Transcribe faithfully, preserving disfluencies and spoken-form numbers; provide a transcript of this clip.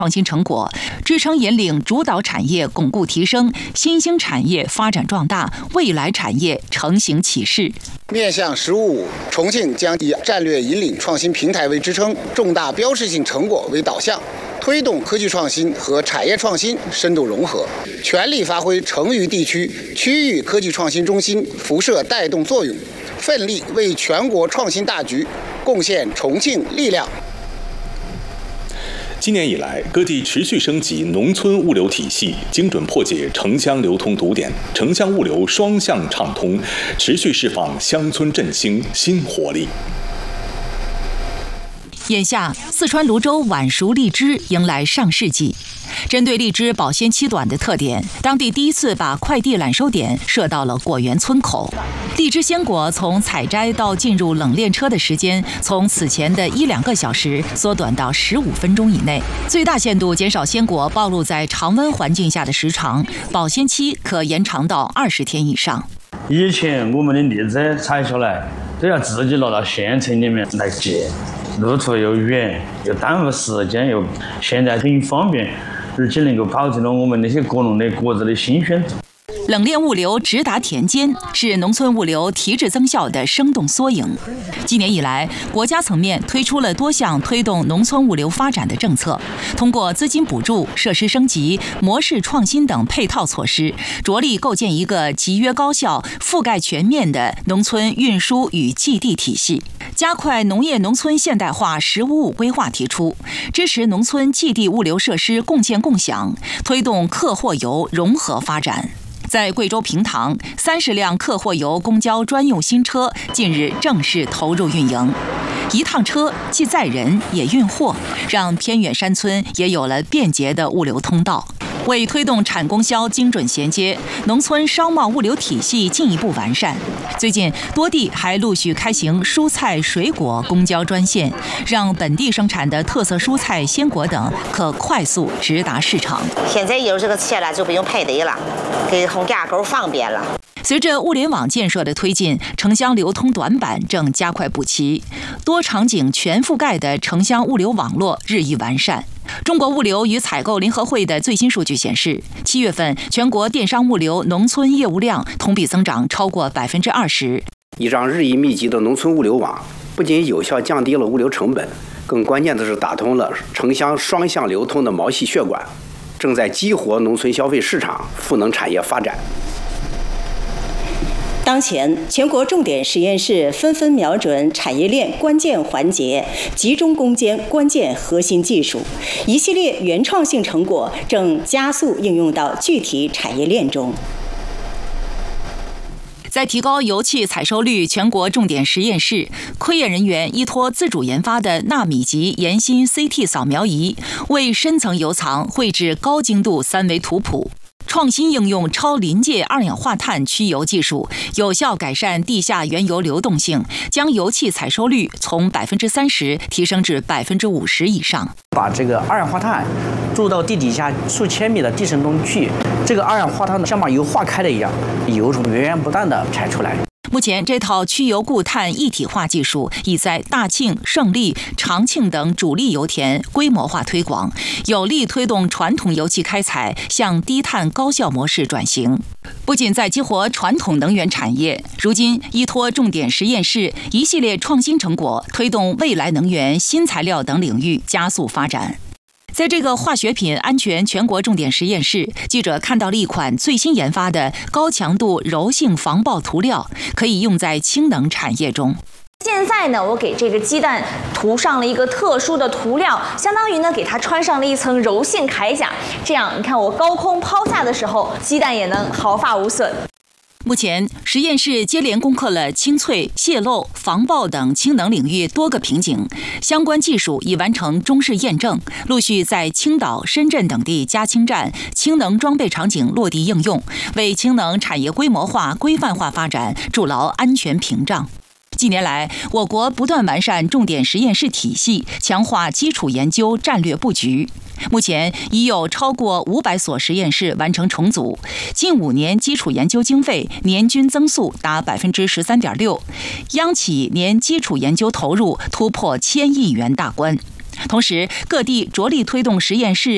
创新成果，支撑引领主导产业巩固提升，新兴产业发展壮大，未来产业成型起势。 面向“十五五”，重庆将以战略引领创新平台为支撑，重大标志性成果为导向，推动科技创新和产业创新深度融合，全力发挥成渝地区区域科技创新中心辐射带动作用，奋力为全国创新大局贡献重庆力量。 今年以来，各地持续升级农村物流体系，精准破解城乡流通堵点，城乡物流双向畅通，持续释放乡村振兴新活力。 眼下，四川泸州晚熟荔枝迎来上市季。针对荔枝保鲜期短的特点，当地第一次把快递揽收点设到了果园村口。荔枝鲜果从采摘到进入冷链车的时间，从此前的一两个小时缩短到十五分钟以内，最大限度减少鲜果暴露在常温环境下的时长，保鲜期可延长到二十天以上。 以前我们的荔枝采下来都要自己拿到县城里面来寄，路途又远，又耽误时间，又现在很方便，而且能够保证了我们那些果农的果子的新鲜。 冷链物流直达田间，是农村物流提质增效的生动缩影。今年以来，国家层面推出了多项推动农村物流发展的政策，通过资金补助、设施升级、模式创新等配套措施，着力构建一个集约高效、覆盖全面的农村运输与寄递体系。加快农业农村现代化“十五五”规划提出，支持农村寄递物流设施共建共享，推动客货游融合发展。在贵州平塘，三十辆客货游公交专用新车近日正式投入运营。一趟车既载人也运货，让偏远山村也有了便捷的物流通道。为推动产供销精准衔接，农村商贸物流体系进一步完善。最近，多地还陆续开行蔬菜水果公交专线，让本地生产的特色蔬菜、鲜果等可快速直达市场。 现在有这个车了，就不用排队了，给红架构方便了。 随着物联网建设的推进，城乡流通短板正加快补齐，多场景全覆盖的城乡物流网络日益完善。中国物流与采购联合会的最新数据显示，七月份全国电商物流农村业务量同比增长超过百分之二十。 依仗日益密集的农村物流网，不仅有效降低了物流成本，更关键的是打通了城乡双向流通的毛细血管，正在激活农村消费市场、赋能产业发展。 当前，全国重点实验室纷纷瞄准产业链关键环节，集中攻坚关键核心技术，一系列原创性成果正加速应用到具体产业链中。 在提高油气采收率，全国重点实验室科研人员依托自主研发的纳米级岩芯 C T 扫描仪，为深层油藏绘制高精度三维图谱。创新应用超临界二氧化碳驱油技术，有效改善地下原油流动性，将油气采收率从百分之三十提升至百分之五十以上。 把这个二氧化碳注入到地底下数千米的地层中去，这个二氧化碳像把油化开了一样，油从源源不断的排出来。 目前，这套驱油固碳一体化技术已在大庆、胜利、长庆等主力油田规模化推广，有力推动传统油气开采向低碳高效模式转型。不仅在激活传统能源产业，如今依托重点实验室一系列创新成果，推动未来能源、新材料等领域加速发展。在这个化学品安全全国重点实验室，记者看到了一款最新研发的高强度柔性防爆涂料，可以用在氢能产业中。 现在呢，我给这个鸡蛋涂上了一个特殊的涂料，相当于呢给它穿上了一层柔性铠甲，这样你看我高空抛下的时候，鸡蛋也能毫发无损。 目前，实验室接连攻克了清脆、泄漏、防爆等氢能领域多个瓶颈，相关技术已完成中试验证，陆续在青岛、深圳等地加氢站、氢能装备场景落地应用，为氢能产业规模化、规范化发展筑牢安全屏障。近年来，我国不断完善重点实验室体系，强化基础研究战略布局。目前已有超过五百所实验室完成重组，近五年基础研究经费年均增速达百分之十三点六，央企年基础研究投入突破千亿元大关。同时，各地着力推动实验室